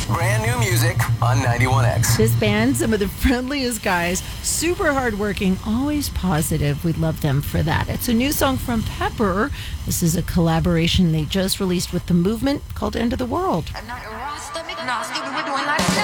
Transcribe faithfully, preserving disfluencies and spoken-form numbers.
Brand new music on ninety-one X. This band, some of the friendliest guys, super hardworking, always positive. We love them for that. It's a new song from Pepper. This is a collaboration they just released with The Movement called End of the World. I'm not a Rasta, nasty, we're doing like